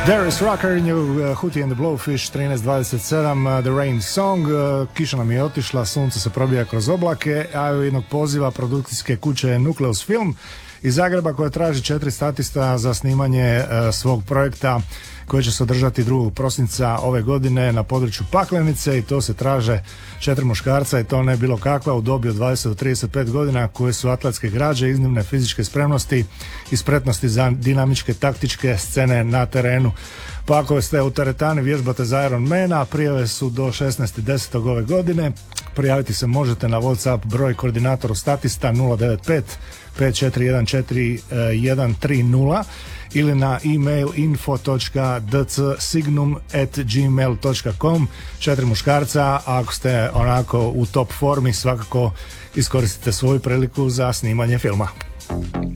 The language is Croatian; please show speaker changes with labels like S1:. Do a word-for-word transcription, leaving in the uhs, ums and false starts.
S1: Darius Rucker, New Hootie and the Blowfish, trinaest dvadeset sedam, uh, The Rain Song. Uh, kiša nam je otišla, sunce se probija kroz oblake, a evo jednog poziva produkcijske kuće Nucleus Film iz Zagreba koja traži četiri statista za snimanje uh, svog projekta koji će se održati drugog prosinca ove godine na području Paklenice, i to se traže četiri muškarca, i to ne bilo kakva, u dobi od dvadeset do trideset pet godina, koje su atletske građe, iznimne fizičke spremnosti i spretnosti za dinamičke taktičke scene na terenu. Pa ako ste u teretani, vježbate za Ironmana, prijave su do šesnaestog desetog ove godine. Prijaviti se možete na WhatsApp broj koordinatoru statista nula devet pet pet četiri jedan četiri jedan tri nula ili na e-mail info točka d c signum at gmail točka com. Četiri muškarca, a ako ste onako u top formi, svakako iskoristite svoju priliku za snimanje filma.